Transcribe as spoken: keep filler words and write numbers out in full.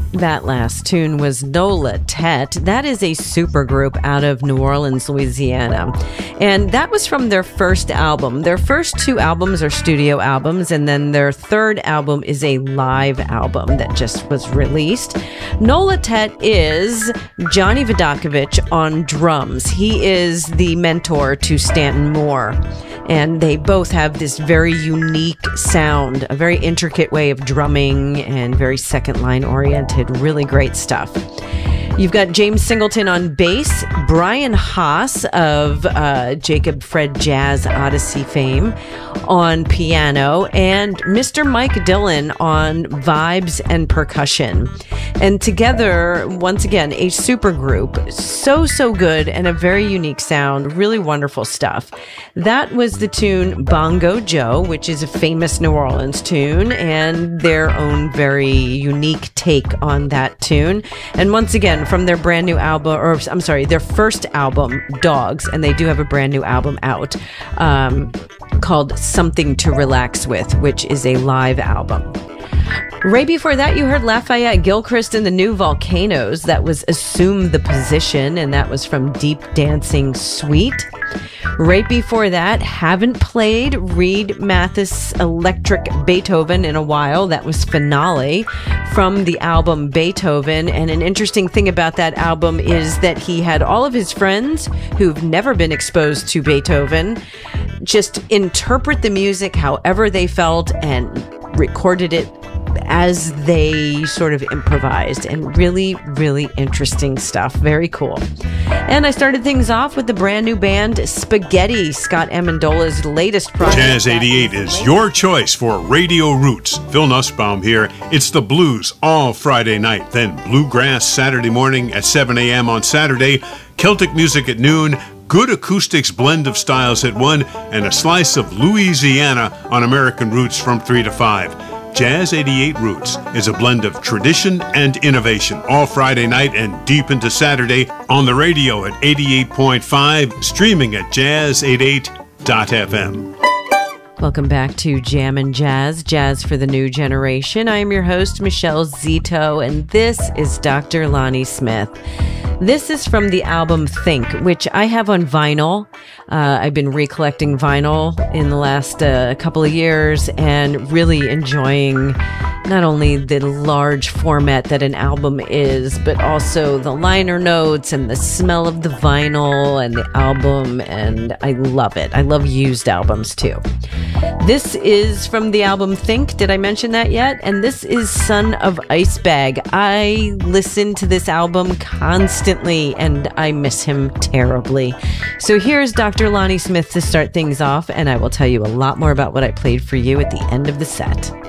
That last tune was Nola Tet. That is a supergroup out of New Orleans, Louisiana. And that was from their first album. Their first two albums are studio albums, and then their third album is a live album that just was released. Nola Tet is Johnny Vodakovich on drums. He is the mentor to Stanton Moore. And they both have this very unique sound, a very intricate way of drumming and very second line oriented, really great stuff. You've got James Singleton on bass, Brian Haas of uh, Jacob Fred Jazz Odyssey fame on piano, and Mister Mike Dillon on vibes and percussion. And together, once again, a supergroup. So, so good and a very unique sound. Really wonderful stuff. That was the tune Bongo Joe, which is a famous New Orleans tune, and their own very unique take on that tune. And once again, from their brand new album, or I'm sorry, their first album, Dogs, and they do have a brand new album out um, called Something to Relax With, which is a live album. Right before that, you heard Lafayette Gilchrist and the New Volcanoes. That was Assume the Position, and that was from Deep Dancing Suite. Right before that, haven't played Reed Mathis Electric Beethoven in a while. That was Finale from the album Beethoven. And an interesting thing about that album is that he had all of his friends who've never been exposed to Beethoven just interpret the music however they felt and recorded it as they sort of improvised, and really, really interesting stuff. Very cool. And I started things off with the brand new band Spaghetti, Scott Amendola's latest project. Jazz eighty-eight is your choice for Radio Roots. Phil Nussbaum here. It's the blues all Friday night, then bluegrass Saturday morning at seven a.m. on Saturday, Celtic music at noon, good acoustics blend of styles at one, and a slice of Louisiana on American Roots from three to five. Jazz eighty-eight Roots is a blend of tradition and innovation all Friday night and deep into Saturday on the radio at eighty-eight point five, streaming at jazz eighty-eight dot f m. Welcome back to Jam and Jazz, Jazz for the New Generation. I am your host, Michelle Zito, and this is Doctor Lonnie Smith. This is from the album Think, which I have on vinyl. Uh, I've been recollecting vinyl in the last uh, couple of years and really enjoying not only the large format that an album is, but also the liner notes and the smell of the vinyl and the album, and I love it. I love used albums too. This is from the album Think. Did I mention that yet? And this is Son of Icebag. I listen to this album constantly and I miss him terribly. So here's Doctor Lonnie Smith to start things off, and I will tell you a lot more about what I played for you at the end of the set.